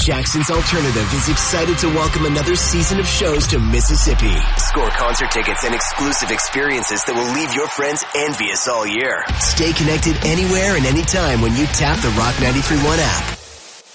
Jackson's Alternative is excited to welcome another season of shows to Mississippi. Score concert tickets and exclusive experiences that will leave your friends envious all year. Stay connected anywhere and anytime when you tap the Rock 93.1 app.